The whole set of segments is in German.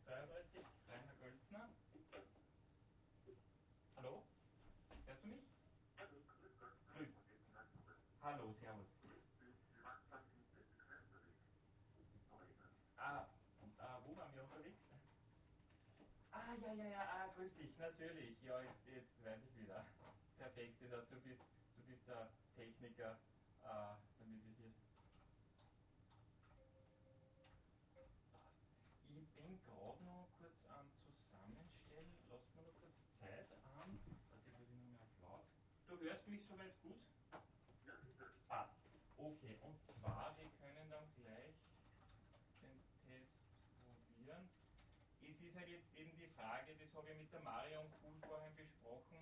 33, Rainer Gölzner. Hallo? Hörst du mich? Grüß. Hallo, servus. Wo waren wir unterwegs? Grüß dich, natürlich. Ja, jetzt weiß ich wieder. Perfekt, das heißt, du bist der Techniker, damit wir hier. Passt. Ich bin gerade noch kurz am Zusammenstellen. Lass mir noch kurz Zeit an. Warte, ich will noch mehr auf laut. Du hörst mich soweit gut? Passt. Okay, und zwar, wir können dann gleich den Test probieren. Es ist halt jetzt eben die Frage, das habe ich mit der Marion Kuhl vorhin besprochen,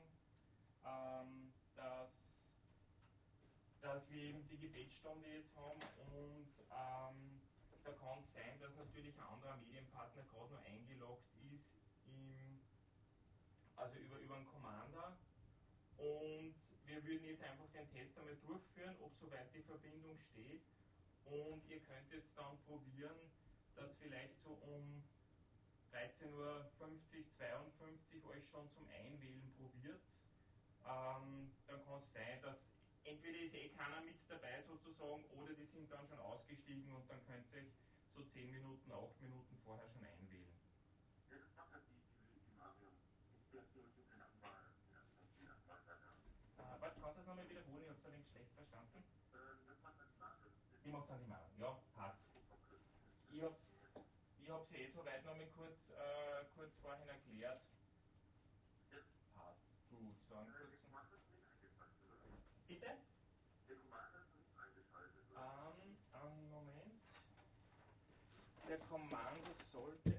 dass wir eben die Gebetsstunde jetzt haben und da kann es sein, dass natürlich ein anderer Medienpartner gerade noch eingeloggt ist, also über einen Commander. Und wir würden jetzt einfach den Test einmal durchführen, ob soweit die Verbindung steht. Und ihr könnt jetzt dann probieren, dass vielleicht so um 13:50 Uhr, 52 euch schon zum Einwählen probiert. Dann kann es sein, dass entweder ist keiner mit dabei sozusagen oder die sind dann schon ausgestiegen und dann könnt ihr euch so 10 Minuten, 8 Minuten vorher schon einwählen. Warte, kannst du das nochmal wiederholen? Ich habe es ein wenig schlecht verstanden. Die macht dann die Meinung. Ja, passt. Ich habe sie soweit nochmal kurz vorhin erklärt. Passt. Gut, so einen kurzen. Bitte? Einen Moment. Der Kommando sollte